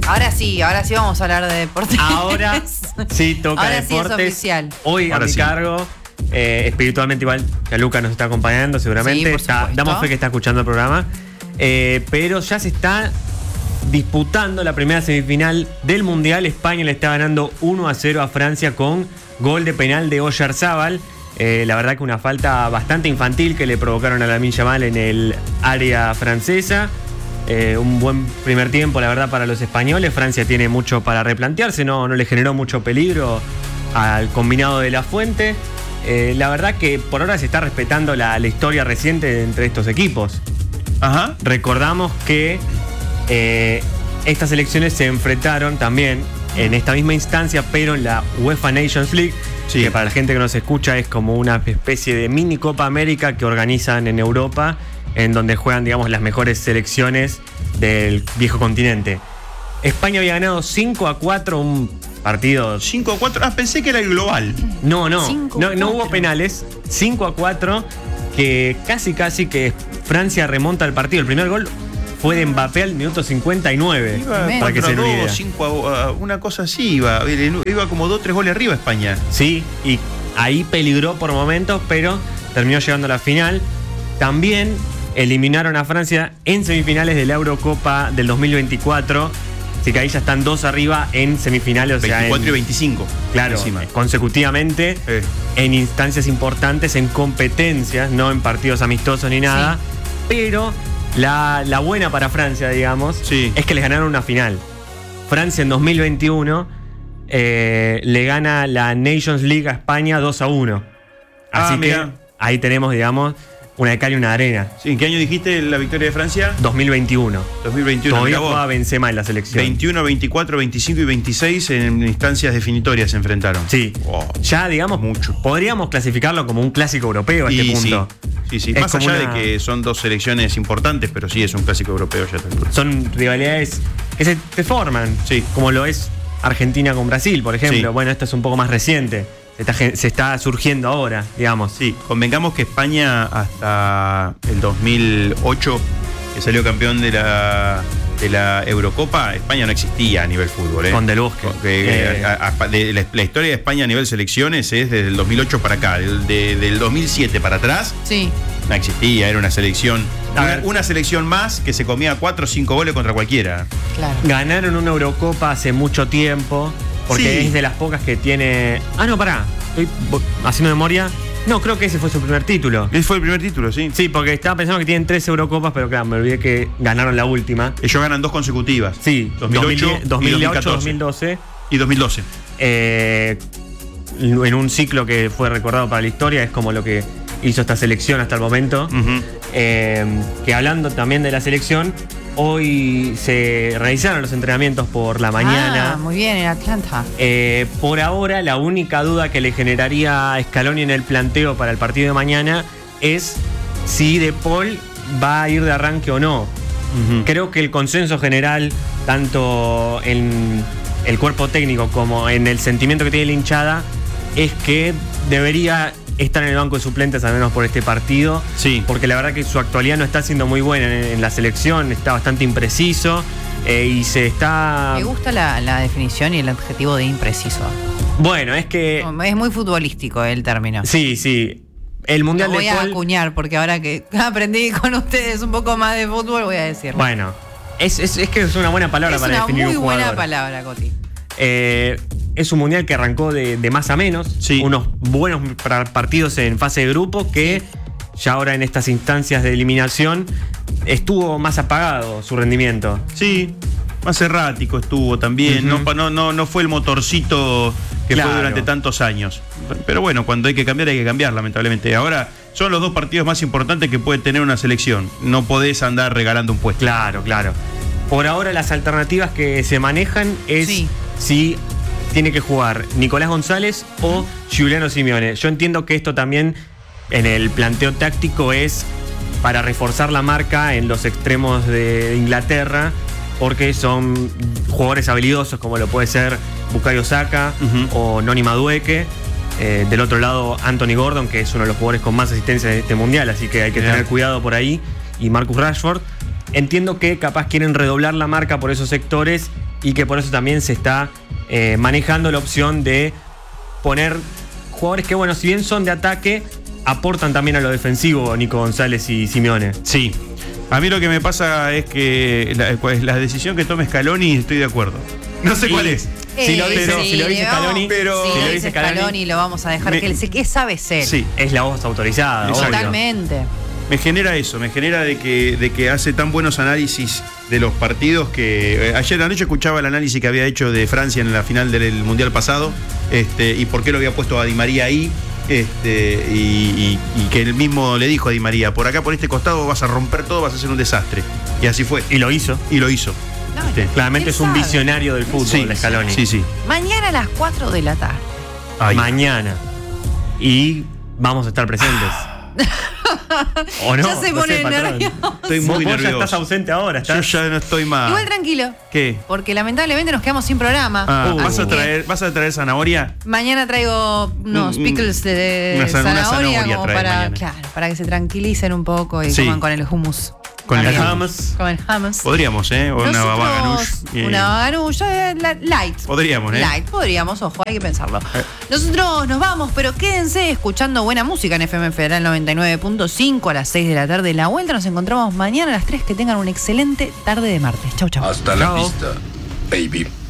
Ahora sí vamos a hablar de deportes. Ahora sí toca ahora deportes. Sí es oficial. Hoy a mi cargo, espiritualmente igual, que Luca nos está acompañando seguramente. Sí, por damos fe que está escuchando el programa. Pero ya se está disputando la primera semifinal del Mundial. España le está ganando 1-0 a Francia con gol de penal de Oyarzábal. La verdad que una falta bastante infantil que le provocaron a Lamine Yamal en el área francesa. Un buen primer tiempo, la verdad, para los españoles. Francia tiene mucho para replantearse, no le generó mucho peligro al combinado de La Fuente. La verdad que por ahora se está respetando la historia reciente entre estos equipos. Ajá. Recordamos que estas selecciones se enfrentaron también en esta misma instancia, pero en la UEFA Nations League, sí, que para la gente que nos escucha es como una especie de mini Copa América que organizan en Europa, en donde juegan, digamos, las mejores selecciones del viejo continente. España había ganado 5-4 un partido. 5-4. Ah, pensé que era el global. No hubo penales. 5-4, que casi que Francia remonta el partido. El primer gol fue de Mbappé al minuto 59. Para que se den 5 una cosa así iba como 2-3 goles arriba España. Sí, y ahí peligró por momentos, pero terminó llegando a la final. También eliminaron a Francia en semifinales de la Eurocopa del 2024. Así que ahí ya están 2 arriba en semifinales. 24 y 25. Claro, consecutivamente, en instancias importantes, en competencias, no en partidos amistosos ni nada. Sí. Pero la buena para Francia, digamos, sí, es que les ganaron una final. Francia en 2021 le gana la Nations League a España 2-1. Así que ahí tenemos, digamos, una de cal y una de arena. Sí, ¿en qué año dijiste la victoria de Francia? 2021. 2021. Todavía juega Benzema en la selección. 21, 24, 25 y 26 en instancias definitorias se enfrentaron. Sí. Ya, digamos, mucho. Podríamos clasificarlo como un clásico europeo a este punto. Sí. Más allá de que son dos selecciones importantes, pero sí es un clásico europeo ya. Son rivalidades que se forman. Sí. Como lo es Argentina con Brasil, por ejemplo. Sí. Bueno, esto es un poco más reciente. Se está surgiendo ahora, digamos. Sí, convengamos que España hasta el 2008, que salió campeón de la Eurocopa, España no existía a nivel fútbol. Con Del Bosque. La historia de España a nivel selecciones es desde el 2008 para acá. Del 2007 para atrás, sí, no existía, era una selección. Una selección más que se comía 4 o 5 goles contra cualquiera. Claro. Ganaron una Eurocopa hace mucho tiempo. Porque sí, es de las pocas que tiene. Estoy haciendo memoria. No, creo que ese fue su primer título. Ese fue el primer título, sí. Sí, porque estaba pensando que tienen 3 Eurocopas, pero claro, me olvidé que ganaron la última. Ellos ganan 2 consecutivas. Sí, 2008, 2012. Y 2012. En un ciclo que fue recordado para la historia, es como lo que hizo esta selección hasta el momento. Uh-huh. Que hablando también de la selección, hoy se realizaron los entrenamientos por la mañana. Muy bien, en Atlanta. Por ahora, la única duda que le generaría a Scaloni en el planteo para el partido de mañana es si De Paul va a ir de arranque o no. Uh-huh. Creo que el consenso general, tanto en el cuerpo técnico como en el sentimiento que tiene la hinchada, es que debería estar en el banco de suplentes, al menos por este partido. Sí. Porque la verdad que su actualidad no está siendo muy buena en la selección, está bastante impreciso y se está... Me gusta la definición y el adjetivo de impreciso. Bueno, es que... Es muy futbolístico el término. Sí. El Mundial de Paul... Voy a acuñar, porque ahora que aprendí con ustedes un poco más de fútbol, voy a decirlo. Bueno, es que es una buena palabra para definir un jugador. Es una muy buena palabra, Coti. Es un mundial que arrancó de más a menos, sí, unos buenos partidos en fase de grupo que ya ahora en estas instancias de eliminación estuvo más apagado su rendimiento. Sí, más errático estuvo también, uh-huh. No fue el motorcito que fue durante tantos años. Pero bueno, cuando hay que cambiar, lamentablemente. Ahora son los 2 partidos más importantes que puede tener una selección. No podés andar regalando un puesto. Claro. Por ahora las alternativas que se manejan es si tiene que jugar Nicolás González o Giuliano Simeone. Yo entiendo que esto también en el planteo táctico es para reforzar la marca en los extremos de Inglaterra, porque son jugadores habilidosos como lo puede ser Bukayo Saka o Noni Madueke. Del otro lado Anthony Gordon, que es uno de los jugadores con más asistencias de este mundial, así que hay que tener cuidado por ahí, y Marcus Rashford. entiendo que capaz quieren redoblar la marca por esos sectores y que por eso también se está manejando la opción de poner jugadores que, bueno, si bien son de ataque, aportan también a lo defensivo, Nico González y Simeone. Sí. A mí lo que me pasa es que la decisión que tome Scaloni, estoy de acuerdo. No sé cuál es. Si lo dice Scaloni, si lo dice Scaloni, lo vamos a dejar que sabe ser. Sí. Es la voz autorizada. Totalmente. Me genera eso, me genera de que hace tan buenos análisis de los partidos que ayer anoche escuchaba el análisis que había hecho de Francia en la final del Mundial pasado, y por qué lo había puesto a Di María ahí, y que él mismo le dijo a Di María, por acá por este costado vas a romper todo, vas a hacer un desastre. Y así fue. Y lo hizo. No, claramente es un visionario del fútbol, de Scaloni. Sí. Mañana a las 4 de la tarde. Mañana. Y vamos a estar presentes. ¿O no? Ya se pone nervioso. Estoy muy nervioso. Ya estás ausente ahora. Yo ya no estoy más. Igual tranquilo. ¿Qué? Porque lamentablemente nos quedamos sin programa. ¿Vas a traer zanahoria? Mañana traigo unos pickles de una zanahoria como mañana. para que se tranquilicen un poco y coman con el hummus. Con el hummus. Con el hummus. Podríamos, o una baba ganoush. Una baba ganoush light. Podríamos, Light, podríamos, ojo, hay que pensarlo. Nosotros nos vamos, pero quédense escuchando buena música en FM Federal 99.5 a las 6 de la tarde. La vuelta nos encontramos mañana a las 3. Que tengan una excelente tarde de martes. Chau. Hasta la vista, baby.